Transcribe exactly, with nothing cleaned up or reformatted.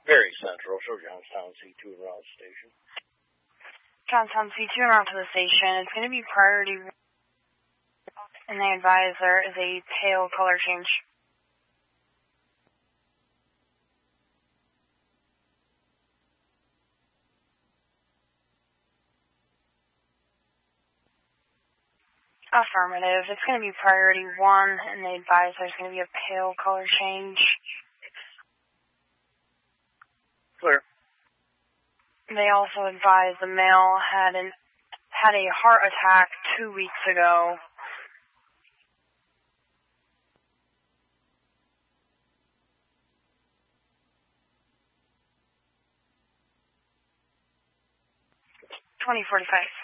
Very central, so Johnstown C two and route station. Johnstown C two and route to the station. It's going to be priority, and they advise there is a pale color change. Affirmative. It's going to be priority one, and they advise there's going to be a pale color change. Clear. They also advise the male had an had a heart attack two weeks ago. twenty forty-five.